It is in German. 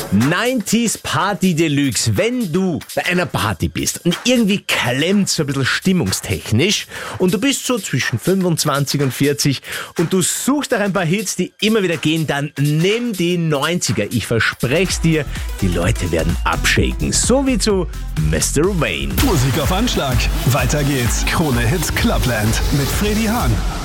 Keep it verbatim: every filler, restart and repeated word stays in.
neunziger Party Deluxe. Wenn du bei einer Party bist und irgendwie klemmt so ein bisschen stimmungstechnisch und du bist so zwischen fünfundzwanzig und vierzig und du suchst nach ein paar Hits, die immer wieder gehen, dann nimm die neunziger. Ich verspreche dir, die Leute werden abshaken. So wie zu Mister Wayne. Musik auf Anschlag. Weiter geht's. Krone Hits Clubland mit Freddy Hahn.